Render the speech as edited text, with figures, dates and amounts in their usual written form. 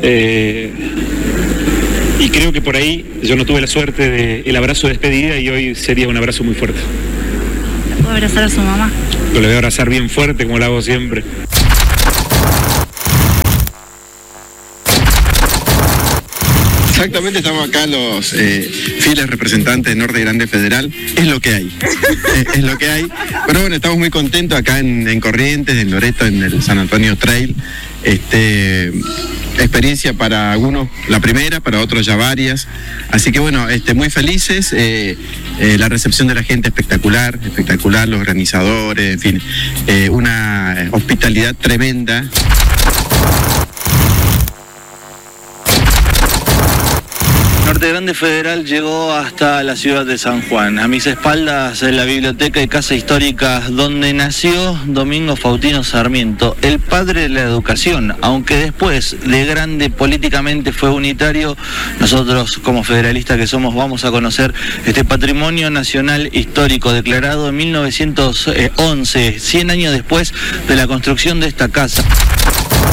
Y creo que por ahí yo no tuve la suerte del abrazo de despedida y hoy sería un abrazo muy fuerte. ¿Puedo abrazar a su mamá? Lo voy a abrazar bien fuerte como lo hago siempre. Exactamente, estamos acá los fieles representantes de Norte Grande Federal. Es lo que hay. Es lo que hay. Pero bueno, estamos muy contentos acá en Corrientes, en Loreto, en el San Antonio Trail. Experiencia para algunos la primera, para otros ya varias. Así que bueno, muy felices. La recepción de la gente espectacular, los organizadores, en fin, una hospitalidad tremenda. Norte Grande Federal llegó hasta la ciudad de San Juan. A mis espaldas la biblioteca y casa histórica donde nació Domingo Faustino Sarmiento, el padre de la educación. Aunque después de grande políticamente fue unitario, nosotros como federalistas que somos vamos a conocer este patrimonio nacional histórico declarado en 1911, 100 años después de la construcción de esta casa.